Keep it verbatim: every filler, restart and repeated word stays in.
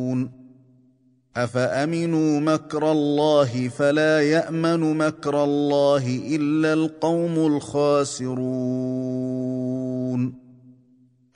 أفأمنوا مكر الله فلا يأمن مكر الله إلا القوم الخاسرون